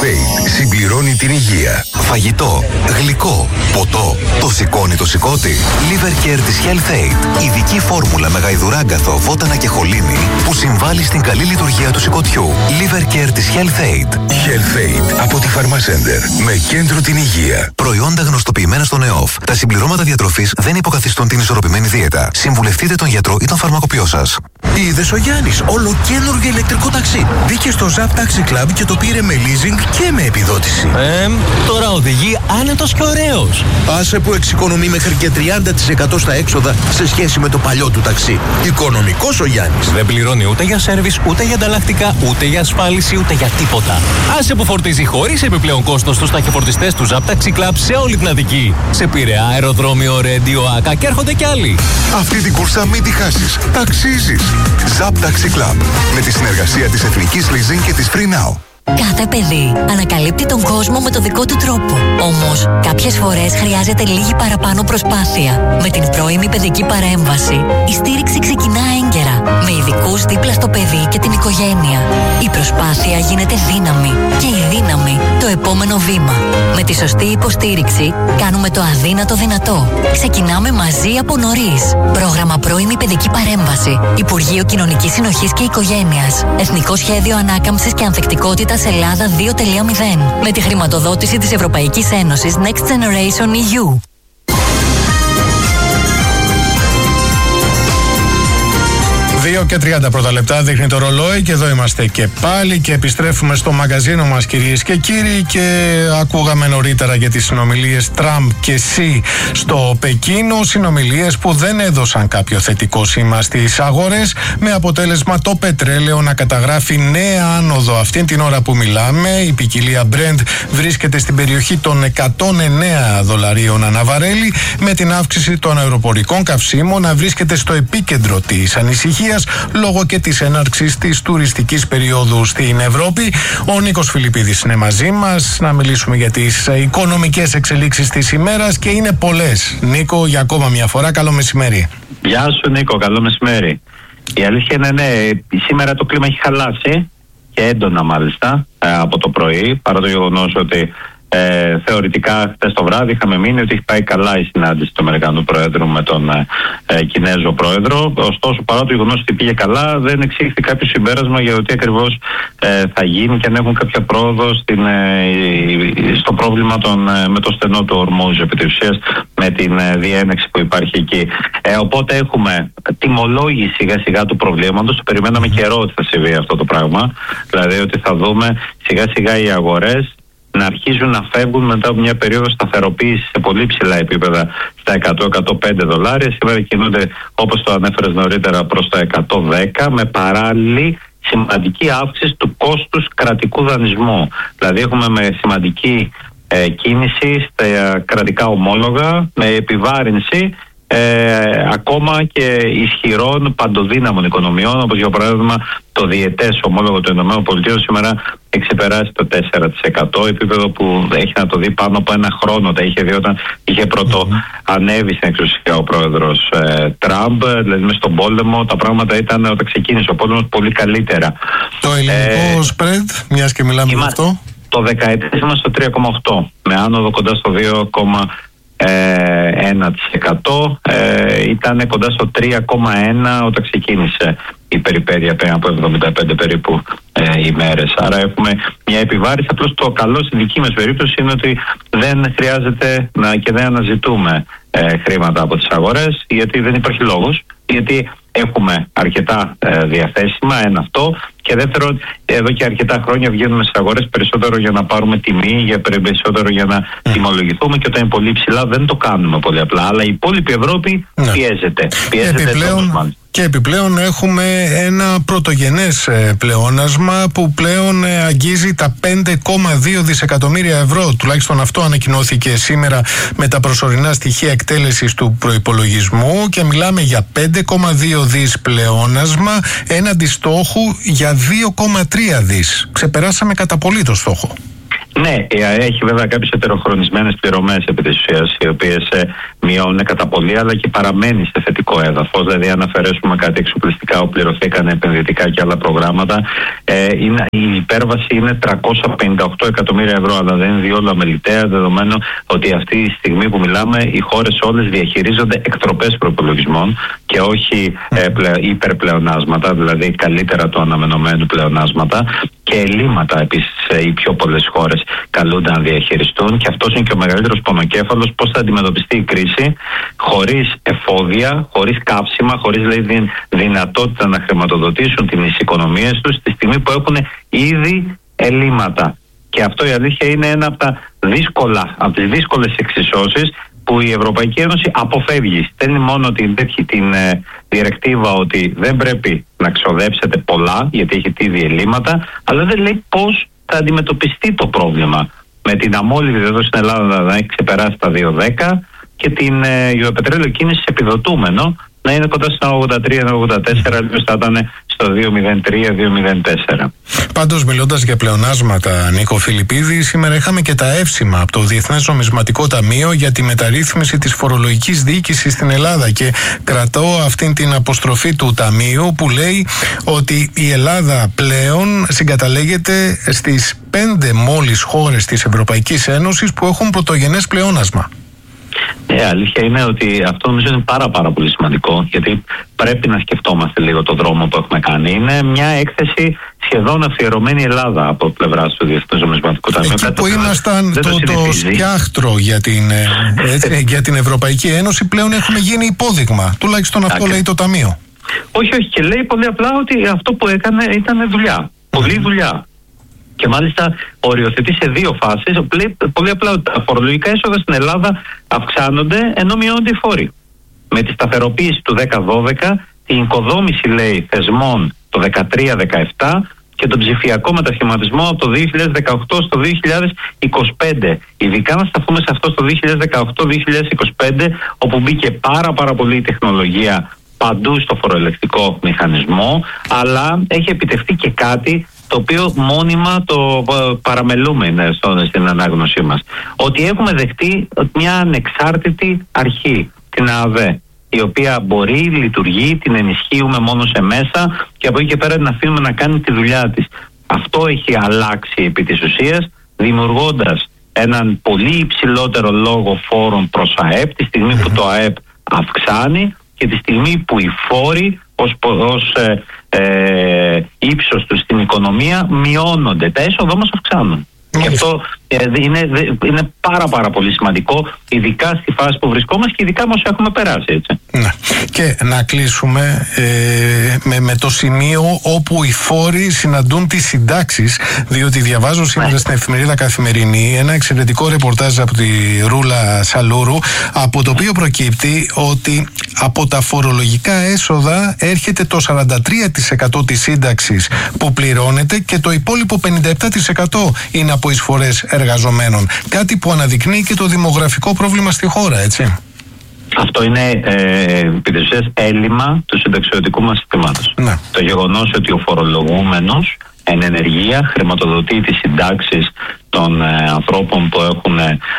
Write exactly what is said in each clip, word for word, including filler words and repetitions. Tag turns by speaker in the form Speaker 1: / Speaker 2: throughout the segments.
Speaker 1: Fate συμπληρώνει την υγεία. Φαγητό, γλυκό, ποτό. Το σηκώνει το σηκώτη. Liver Care της Health-Ade. Ειδική φόρμουλα με γαϊδουράγκαθο, βότανα και χολίνη που συμβάλλει στην καλή λειτουργία του σηκωτιού. Liver Care της Health-Ade. Health-Ade από τη Pharmacenter. Με κέντρο την υγεία. Προϊόντα γνωστοποιημένα στον ΕΟΦ. Τα συμπληρώματα διατροφής δεν υποκαθιστούν την ισορροπημένη δίαιτα. Συμβουλευτείτε τον γιατρό ή τον φαρμακοποιό σας.
Speaker 2: Είδες ο Γιάννης, ολοκαίνουργιο ηλεκτρικό ταξί. Μπήκε στο Zap Taxi Club και το πήρε με leasing και με επιδότηση.
Speaker 3: Ε, τώρα οδηγεί άνετος και ωραίος.
Speaker 2: Άσε που εξοικονομεί μέχρι και τριάντα τοις εκατό στα έξοδα σε σχέση με το παλιό του ταξί. Οικονομικός ο Γιάννης.
Speaker 3: Δεν πληρώνει ούτε για σέρβις, ούτε για ανταλλακτικά, ούτε για ασφάλιση, ούτε για τίποτα. Άσε που φορτίζει χωρίς επιπλέον κόστος στους ταχυφορτιστές του Zap Taxi Club σε όλη την Αττική. Σε Πειραιά, αεροδρόμιο, Ρέντιο, Άκα και έρχονται κι άλλοι.
Speaker 1: Αυτή την κούρσα μην τη χάσεις. Ταξίζεις. Zap Taxi Club. Με τη συνεργασία της Εθνικής Leasing και της Free Now.
Speaker 4: Κάθε παιδί ανακαλύπτει τον κόσμο με το δικό του τρόπο. Όμως, κάποιες φορές χρειάζεται λίγη παραπάνω προσπάθεια. Με την πρώιμη παιδική παρέμβαση, η στήριξη ξεκινά έγκαιρα, με ειδικούς δίπλα στο παιδί και την οικογένεια. Η προσπάθεια γίνεται δύναμη και η δύναμη το επόμενο βήμα. Με τη σωστή υποστήριξη, κάνουμε το αδύνατο δυνατό. Ξεκινάμε μαζί από νωρίς. Πρόγραμμα πρώιμη παιδική παρέμβαση. Υπουργείο Κοινωνικής Συνοχής και Οικογένειας. Εθνικό Σχέδιο Ανάκαμψης και Ανθεκτικότητας Ελλάδα δύο κόμμα μηδέν. Με τη χρηματοδότηση της Ευρωπαϊκής Ένωσης Next Generation ι γιου.
Speaker 5: δύο και τριάντα πρώτα λεπτά δείχνει το ρολόι και εδώ είμαστε και πάλι και επιστρέφουμε στο μαγαζίνο μας, κυρίες και κύριοι, και ακούγαμε νωρίτερα για τις συνομιλίες Τραμπ και Σι στο Πεκίνο, συνομιλίες που δεν έδωσαν κάποιο θετικό σήμα στις αγορές, με αποτέλεσμα το πετρέλαιο να καταγράφει νέα άνοδο. Αυτή την ώρα που μιλάμε η ποικιλία Brent βρίσκεται στην περιοχή των εκατόν εννέα δολαρίων ανά βαρέλι, με την αύξηση των αεροπορικών καυσίμων να βρίσκεται στο επίκεντρο της ανησυχίας λόγω και της έναρξης της τουριστικής περίοδου στην Ευρώπη. Ο Νίκος Φιλιππίδης είναι μαζί μας να μιλήσουμε για τις οικονομικές εξελίξεις της ημέρας και είναι πολλές. Νίκο, για ακόμα μια φορά, καλό μεσημέρι.
Speaker 6: Γεια σου Νίκο, καλό μεσημέρι. Η αλήθεια είναι ναι, σήμερα το κλίμα έχει χαλάσει και έντονα μάλιστα από το πρωί, παρά το γεγονός ότι Ε, θεωρητικά χθες το βράδυ είχαμε μείνει ότι έχει πάει καλά η συνάντηση του Αμερικανού Προέδρου με τον ε, ε, Κινέζο Πρόεδρο. Ωστόσο, παρά το γεγονός ότι πήγε καλά, δεν εξήχθη κάποιο συμπέρασμα για το τι ακριβώς ε, θα γίνει και αν έχουν κάποια πρόοδο στην, ε, στο πρόβλημα των, ε, με το στενό του Ορμούζ, επί της ουσίας, με την ε, διένεξη που υπάρχει εκεί. Ε, οπότε έχουμε τιμολόγηση σιγά σιγά του προβλήματος. Το περιμέναμε καιρό ότι θα συμβεί αυτό το πράγμα. Δηλαδή ότι θα δούμε σιγά σιγά οι αγορές να αρχίζουν να φεύγουν μετά από μια περίοδο σταθεροποίησης σε πολύ ψηλά επίπεδα στα εκατό με εκατόν πέντε δολάρια. Σήμερα κινούνται, όπως το ανέφερες νωρίτερα, προς τα εκατόν δέκα, με παράλληλη σημαντική αύξηση του κόστους κρατικού δανεισμού. Δηλαδή έχουμε με σημαντική ε, κίνηση στα κρατικά ομόλογα, με επιβάρυνση Ε, ακόμα και ισχυρών παντοδύναμων οικονομιών, όπως για παράδειγμα το διετές ομόλογο των ΗΠΑ σήμερα έχει ξεπεράσει το τέσσερα τοις εκατό, επίπεδο που έχει να το δει πάνω από ένα χρόνο. Τα είχε δει όταν είχε πρώτο mm-hmm. ανέβει στην εξουσία ο πρόεδρος ε, Τραμπ, δηλαδή μες στον πόλεμο τα πράγματα ήταν όταν ξεκίνησε ο πόλεμος πολύ καλύτερα.
Speaker 5: Το ελληνικό ε, spread, μιας και μιλάμε για αυτό.
Speaker 6: Το δεκαετές είμαστε στο τρία κόμμα οκτώ με άνοδο κοντά στο δύο κόμμα ένα τοις εκατό, ε, ήταν κοντά στο τρία κόμμα ένα όταν ξεκίνησε η περιπέτεια πριν από εβδομήντα πέντε περίπου ε, ημέρες. Άρα έχουμε μια επιβάρηση. Απλώς το καλό στη δική μας περίπτωση είναι ότι δεν χρειάζεται να, και δεν αναζητούμε ε, χρήματα από τις αγορές, γιατί δεν υπάρχει λόγος, γιατί έχουμε αρκετά ε, διαθέσιμα, ένα αυτό, και δεύτερον, εδώ και αρκετά χρόνια βγαίνουμε στις αγορές περισσότερο για να πάρουμε τιμή, για περισσότερο για να mm. τιμολογηθούμε, και όταν είναι πολύ ψηλά δεν το κάνουμε πολύ απλά. Αλλά η υπόλοιπη Ευρώπη ναι. πιέζεται. πιέζεται
Speaker 5: επιπλέον, και επιπλέον έχουμε ένα πρωτογενές πλεόνασμα που πλέον αγγίζει τα πέντε κόμμα δύο δισεκατομμύρια ευρώ. Τουλάχιστον αυτό ανακοινώθηκε σήμερα με τα προσωρινά στοιχεία εκτέλεσης του προϋπολογισμού, και μιλάμε για πέντε κόμμα δύο δις πλεόνασμα έναντι στόχου για δύο κόμμα τρία δις. Ξεπεράσαμε κατά πολύ το στόχο.
Speaker 6: Ναι, έχει βέβαια κάποιες ετεροχρονισμένες πληρωμές επί της ουσίας, οι οποίες ε, μειώνουν κατά πολύ, αλλά και παραμένει σε θετικό έδαφος. Δηλαδή, αν αφαιρέσουμε κάτι εξοπλιστικά που πληρωθήκαν επενδυτικά και άλλα προγράμματα, ε, είναι, η υπέρβαση είναι τριακόσια πενήντα οκτώ εκατομμύρια ευρώ, αλλά δεν είναι διόλου αμεληταία, δεδομένου ότι αυτή τη στιγμή που μιλάμε, οι χώρες όλες διαχειρίζονται εκτροπές προϋπολογισμών και όχι ε, πλε, υπερπλεονάσματα, δηλαδή καλύτερα του αναμενωμένου πλεονάσματα. Και ελλείμματα επίσης οι πιο πολλές χώρες καλούνται να διαχειριστούν, και αυτός είναι και ο μεγαλύτερος πονοκέφαλος, πώς θα αντιμετωπιστεί η κρίση χωρίς εφόδια, χωρίς καύσιμα, χωρίς δηλαδή δυνατότητα να χρηματοδοτήσουν τις οικονομίες τους τη στιγμή που έχουν ήδη ελλείμματα. Και αυτό η αλήθεια είναι ένα από τα δύσκολα, από τις δύσκολες εξισώσεις που η Ευρωπαϊκή Ένωση αποφεύγει. Στέλνει μόνο την, την ε, διρεκτίβα ότι δεν πρέπει να ξοδέψετε πολλά γιατί έχετε ήδη ελλείμματα, αλλά δεν λέει πώς θα αντιμετωπιστεί το πρόβλημα. Με την αμόλυβη εδώ στην Ελλάδα να έχει ξεπεράσει τα δύο δέκα και την ε, γεωπετρέλαιο κίνηση επιδοτούμενο να είναι κοντά στα ογδόντα τρία ογδόντα τέσσερα, αλλιώς θα ήταν στο δύο μηδέν τρία δύο μηδέν τέσσερα.
Speaker 5: Πάντως, μιλώντας για πλεονάσματα, Νίκο Φιλιππίδη, σήμερα είχαμε και τα εύσημα από το Διεθνές Νομισματικό Ταμείο για τη μεταρρύθμιση της φορολογικής διοίκησης στην Ελλάδα, και κρατώ αυτήν την αποστροφή του Ταμείου που λέει ότι η Ελλάδα πλέον συγκαταλέγεται στις πέντε μόλις χώρες της Ευρωπαϊκής Ένωσης που έχουν πρωτογενές πλεόνασμα.
Speaker 6: Ναι, αλήθεια είναι ότι αυτό νομίζω είναι πάρα πάρα πολύ σημαντικό, γιατί πρέπει να σκεφτόμαστε λίγο το δρόμο που έχουμε κάνει. Είναι μια έκθεση σχεδόν αφιερωμένη Ελλάδα από πλευρά του Διεθνούς Νομισματικού Ταμείου.
Speaker 5: Εκεί που ήμασταν το, το, το σκιάχτρο για την, έτσι, για την Ευρωπαϊκή Ένωση, πλέον έχουμε γίνει υπόδειγμα. Τουλάχιστον αυτό λέει το Ταμείο.
Speaker 6: Όχι, όχι, και λέει πολύ απλά ότι αυτό που έκανε ήταν δουλειά. Πολλή δουλειά. Και μάλιστα οριοθετεί σε δύο φάσεις. Πολύ απλά ότι τα φορολογικά έσοδα στην Ελλάδα αυξάνονται ενώ μειώνονται οι φόροι. Με τη σταθεροποίηση του δέκα δώδεκα, την οικοδόμηση, λέει, θεσμών το δεκατρία δεκαεπτά και τον ψηφιακό μετασχηματισμό από το δύο χιλιάδες δεκαοκτώ στο δύο χιλιάδες είκοσι πέντε. Ειδικά να σταθούμε σε αυτό στο δύο χιλιάδες δεκαοκτώ δύο χιλιάδες είκοσι πέντε, όπου μπήκε πάρα πάρα πολύ η τεχνολογία παντού στο φοροελεκτικό μηχανισμό, αλλά έχει επιτευχθεί και κάτι το οποίο μόνιμα το παραμελούμε στην ανάγνωσή μας. Ότι έχουμε δεχτεί μια ανεξάρτητη αρχή, την ΑΔΕ, η οποία μπορεί, λειτουργεί, την ενισχύουμε μόνο σε μέσα και από εκεί και πέρα την αφήνουμε να κάνει τη δουλειά της. Αυτό έχει αλλάξει επί της ουσίας, δημιουργώντας έναν πολύ υψηλότερο λόγο φόρων προς ΑΕΠ, τη στιγμή που το ΑΕΠ αυξάνει και τη στιγμή που οι φόροι ως, ως ε, ε, ύψος τους στην οικονομία μειώνονται. Τα έσοδα μας αυξάνουν. Και αυτό ε, είναι, είναι πάρα πάρα πολύ σημαντικό, ειδικά στη φάση που βρισκόμαστε και ειδικά μας έχουμε περάσει, έτσι.
Speaker 5: Ναι. Και να κλείσουμε ε, με, με το σημείο όπου οι φόροι συναντούν τις συντάξεις, διότι διαβάζω σήμερα ναι. στην εφημερίδα Καθημερινή ένα εξαιρετικό ρεπορτάζ από τη Ρούλα Σαλούρου, από το οποίο προκύπτει ότι από τα φορολογικά έσοδα έρχεται το σαράντα τρία τοις εκατό της σύνταξης που πληρώνεται και το υπόλοιπο πενήντα επτά τοις εκατό είναι από εισφορές εργαζομένων. Κάτι που αναδεικνύει και το δημογραφικό πρόβλημα στη χώρα, έτσι.
Speaker 6: Αυτό είναι ε, επί της ουσίας έλλειμμα του συνταξιωτικού μας συστήματος. Ναι. Το γεγονός ότι ο φορολογούμενος εν ενεργεία χρηματοδοτεί τις συντάξεις των ε, ανθρώπων που έχουν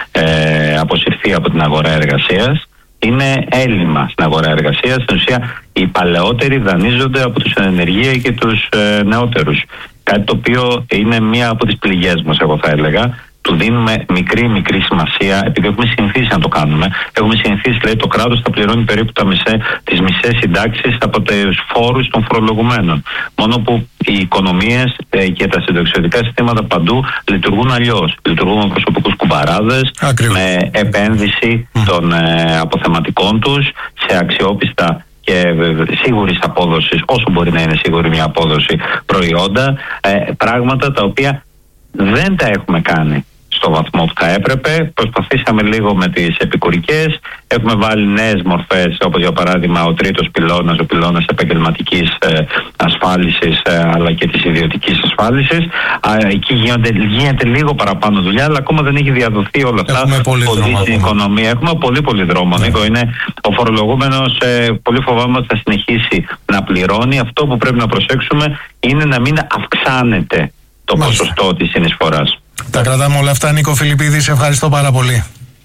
Speaker 6: ε, αποσυρθεί από την αγορά εργασίας είναι έλλειμμα στην αγορά εργασίας. Στην ουσία οι παλαιότεροι δανείζονται από τους εν ενεργεία και τους ε, νεότερους. Κάτι το οποίο είναι μία από τις πληγές μας, εγώ θα έλεγα. Του δίνουμε μικρή μικρή σημασία, επειδή έχουμε συνηθίσει να το κάνουμε. Έχουμε συνηθίσει, λέει, το κράτος θα πληρώνει περίπου τα μισέ, τις μισές συντάξεις από τους φόρους των φορολογουμένων. Μόνο που οι οικονομίες ε, και τα συνταξιωτικά συστήματα παντού λειτουργούν αλλιώς. Λειτουργούν με προσωπικούς κουμπαράδες, με επένδυση mm. των ε, αποθεματικών τους σε αξιόπιστα και σίγουρης απόδοσης, όσο μπορεί να είναι σίγουρη μια απόδοση, προϊόντα, ε, πράγματα τα οποία δεν τα έχουμε κάνει στο βαθμό που θα έπρεπε. Προσπαθήσαμε λίγο με τις επικουρικές, έχουμε βάλει νέες μορφές, όπως για παράδειγμα ο τρίτος πυλώνας, ο πυλώνας επαγγελματικής ε, ασφάλισης ε, αλλά και της ιδιωτικής ασφάλισης. Α, εκεί γίνονται, γίνεται λίγο παραπάνω δουλειά, αλλά ακόμα δεν έχει διαδοθεί όλα αυτά.
Speaker 5: Έχουμε πολύ δρόμο
Speaker 6: στην οικονομία. Έχουμε πολύ πολύ δρόμο. Ναι. Νίκο, είναι ο φορολογούμενος, ε, πολύ φοβάμαι ότι θα συνεχίσει να πληρώνει. Αυτό που πρέπει να προσέξουμε είναι να μην αυξάνεται το Μάλιστα. ποσοστό της συνεισφοράς.
Speaker 5: Τα κρατάμε όλα αυτά, Νίκο Φιλιππίδη, σε ευχαριστώ πάρα πολύ.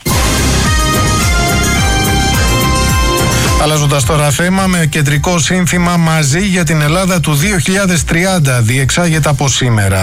Speaker 5: Αλλάζοντας τώρα θέμα, με κεντρικό σύνθημα «Μαζί για την Ελλάδα του δύο χιλιάδες τριάντα» διεξάγεται από σήμερα.